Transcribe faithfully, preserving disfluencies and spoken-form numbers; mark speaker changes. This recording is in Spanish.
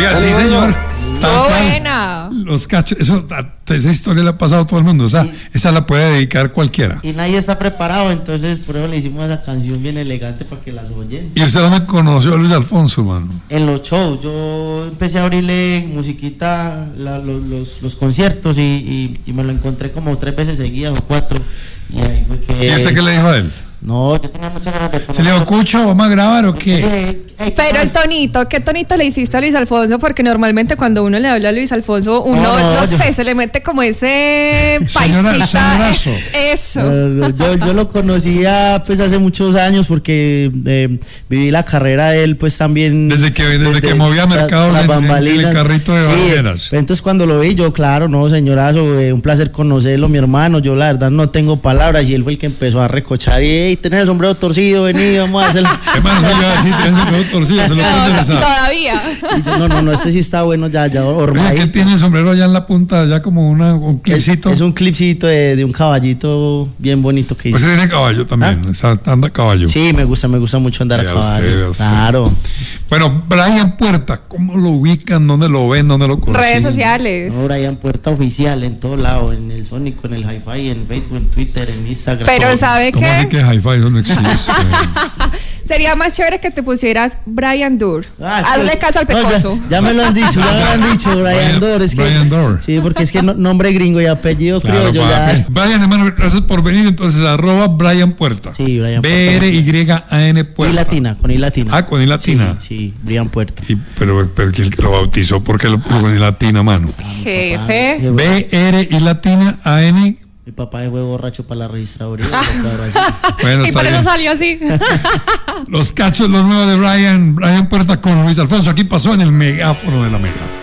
Speaker 1: Oiga, sí, señor.
Speaker 2: ¡Estuvo buena!
Speaker 1: Los cachos, eso, esa historia le ha pasado a todo el mundo. O sea, sí. Esa la puede dedicar cualquiera.
Speaker 3: Y nadie está preparado, entonces por eso le hicimos esa canción bien elegante para que las oyen.
Speaker 1: ¿Y usted dónde conoció a Luis Alfonso, mano?
Speaker 3: En los shows. Yo empecé a abrirle musiquita, la, los, los, los conciertos y, y, y me lo encontré como tres veces seguidas o cuatro. Y ahí fue que.
Speaker 1: ¿Y ese qué le dijo a él?
Speaker 3: No, yo tenía muchas ganas de poner.
Speaker 1: ¿Se le dijo, Cucho, vamos a grabar o qué?
Speaker 2: Eh, eh, Pero el tonito, ¿qué tonito le hiciste a Luis Alfonso? Porque normalmente cuando uno le habla a Luis Alfonso, uno, no, no, no yo, sé, se le mete como ese paisita. Es, eso.
Speaker 3: Uh, yo, yo lo conocía pues hace muchos años porque eh, viví la carrera de él pues también.
Speaker 1: Desde que, desde desde que movía mercados en, en el carrito de banderas.
Speaker 3: Sí, entonces cuando lo vi yo, claro, no, señorazo, eh, un placer conocerlo, mi hermano. Yo la verdad no tengo palabras y él fue el que empezó a recochar y tenés el sombrero torcido, vení, vamos a hacerlo.
Speaker 1: Hermano, no iba a decir, tenés el sombrero torcido, se lo
Speaker 2: no, no, todavía.
Speaker 3: Yo, no, no, no, este sí está bueno, ya, ya hormadito.
Speaker 1: ¿Qué tiene el sombrero allá en la punta, ya como una, un clipcito?
Speaker 3: Es, es un clipcito de, de un caballito bien bonito que hizo.
Speaker 1: Pues tiene caballo también, ¿Ah? Anda a caballo.
Speaker 3: Sí, me gusta, me gusta mucho andar a caballo. Usted, usted. Claro.
Speaker 1: Bueno, Brian Puerta, ¿cómo lo ubican? ¿Dónde lo ven? ¿Dónde lo conocen?
Speaker 2: Redes sociales.
Speaker 3: No, Brian Puerta oficial en todo lado, en el Sónico, en el Hi-Fi, en Facebook, en Twitter, en Instagram.
Speaker 2: Pero todo. ¿Sabe
Speaker 1: ¿Cómo
Speaker 2: qué?
Speaker 1: así que Hi-Fi eso no existe?
Speaker 2: Sería más chévere que te pusieras Brian Dur. Ah, hazle caso al pecoso.
Speaker 3: No, ya, ya me lo han dicho, ya me lo han dicho, Brian, Brian Dur. Es que,
Speaker 1: Brian Dur.
Speaker 3: Sí, porque es que no, nombre gringo y apellido
Speaker 1: claro,
Speaker 3: criollo ya.
Speaker 1: Brian, hermano, gracias por venir. Entonces, arroba Brian Puerta.
Speaker 3: Sí, Brian Puerta.
Speaker 1: B R Y A N Puerta.
Speaker 3: Y latina, con I latina.
Speaker 1: Ah, con I latina.
Speaker 3: Sí, sí, Brian Puerta.
Speaker 1: Y, pero, pero ¿quién lo bautizó? ¿Por qué lo puso con I latina, mano?
Speaker 2: Jefe.
Speaker 1: B R I latina A N.
Speaker 3: Mi papá fue borracho para la registraduría.
Speaker 2: Bueno, y por eso salió así.
Speaker 1: Los cachos, los nuevos de Brian, Brian Puerta con Luis Alfonso. Aquí pasó en el megáfono de la Mega.